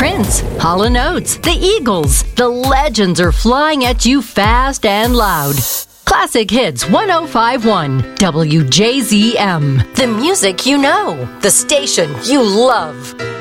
Prince, Hall & Oates, the Eagles. The legends are flying at you fast and loud. Classic Hits 1051 WJZM. The music you know. The station you love.